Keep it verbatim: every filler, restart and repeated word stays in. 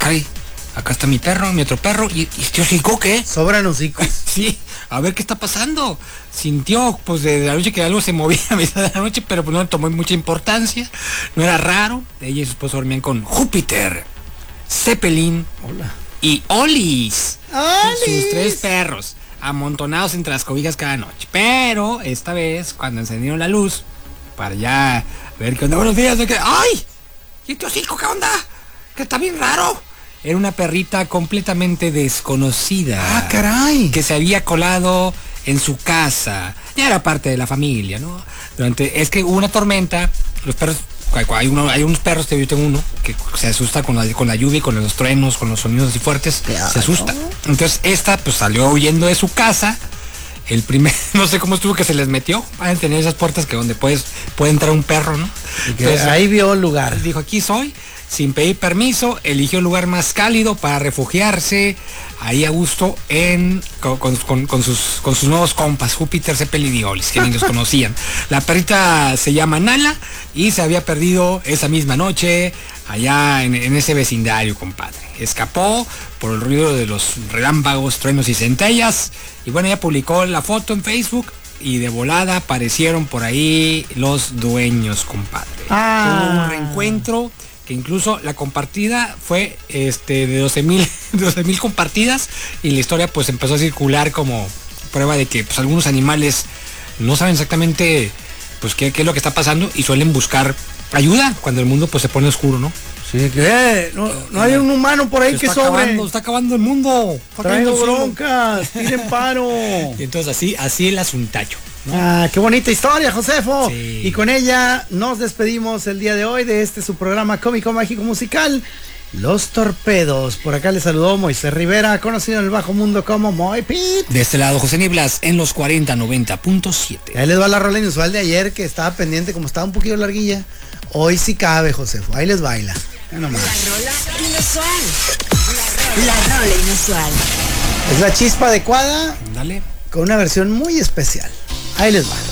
caray, acá está mi perro, mi otro perro, y, y este hocico, ¿qué? Sobran hocicos. Sí, a ver qué está pasando. Sintió, pues, de la noche que algo se movía a mitad de la noche, pero pues no le tomó mucha importancia, no era raro. Ella y su esposo dormían con Júpiter, Zeppelin, Hola. y Olis, ¡Olis! sus tres perros, amontonados entre las cobijas cada noche. Pero esta vez, cuando encendieron la luz, para ya ver qué onda, buenos días, de que, ¡ay! ¿Y este hocico qué onda? Que está bien raro. Era una perrita completamente desconocida. ¡Ah, caray! Que se había colado en su casa. Ya era parte de la familia, ¿no? Durante, es que hubo una tormenta, los perros, hay, uno, hay unos perros, yo tengo uno, que se asusta con la, con la lluvia y con los truenos, con los sonidos así fuertes, Claro. se asusta. Entonces esta pues salió huyendo de su casa. El primer, no sé cómo estuvo que se les metió. Van a tener esas puertas que donde puedes, puede entrar un perro, ¿no? Entonces, ahí vio el lugar. Dijo, aquí soy, sin pedir permiso, eligió el lugar más cálido para refugiarse, ahí a gusto, en con, con, con, sus, con sus nuevos compas, Júpiter, Zeppelin y Olis, que ni los conocían. La perrita se llama Nala y se había perdido esa misma noche allá en, en ese vecindario, compadre. Escapó por el ruido de los relámpagos, truenos y centellas. Y bueno, ella publicó la foto en Facebook y de volada aparecieron por ahí los dueños, compadre. Ah. Hubo un reencuentro que incluso la compartida fue este de doce mil compartidas, y la historia pues empezó a circular como prueba de que pues algunos animales no saben exactamente pues qué, qué es lo que está pasando y suelen buscar ayuda cuando el mundo pues se pone oscuro, ¿no? Sí, que no, no hay un humano por ahí Se que está sobre. acabando, está acabando el mundo. Está Traigo cayendo el cielo. broncas, tiren paro. Y entonces así, así el asuntacho, ¿no? Ah, qué bonita historia, Josefo. Sí. Y con ella nos despedimos el día de hoy de este su programa cómico mágico musical, Los Torpedos. Por acá le saludó Moisés Rivera, conocido en el bajo mundo como Moy Pit. De este lado José Niblas en los cuarenta noventa punto siete. Ahí les va la rola inusual de ayer que estaba pendiente, como estaba un poquito larguilla. Hoy sí cabe, Josefo. Ahí les baila. Ya nomás. La rola inusual. La, la rola inusual. Es la chispa adecuada Dale. con una versión muy especial. Ahí les va.